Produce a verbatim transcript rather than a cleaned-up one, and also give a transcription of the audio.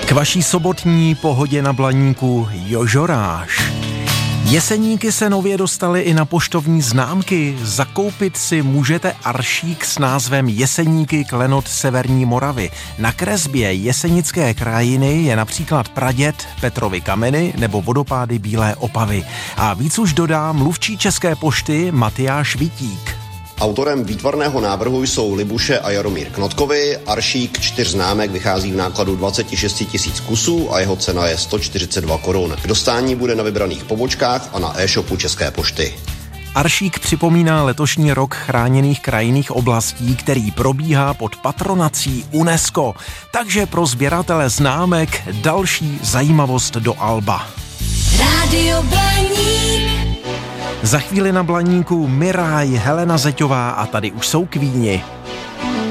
K vaší sobotní pohodě na Blaníku Jožoráš. Jeseníky se nově dostaly i na poštovní známky. Zakoupit si můžete aršík s názvem Jeseníky klenot Severní Moravy. Na kresbě jesenické krajiny je například praděd Petrovy kameny nebo vodopády Bílé Opavy. A víc už dodá mluvčí České pošty Matyáš Vitík. Autorem výtvarného návrhu jsou Libuše a Jaromír Knotkovi. Aršík čtyř známek vychází v nákladu dvacet šest tisíc kusů a jeho cena je sto čtyřicet dva korun. K dostání bude na vybraných pobočkách a na e-shopu České pošty. Aršík připomíná letošní rok chráněných krajinných oblastí, který probíhá pod patronací UNESCO. Takže pro sběratele známek další zajímavost do alba. Rádio Blaník. Za chvíli na Blaníku Miraj, Helena Zeťová a tady už jsou kvíni.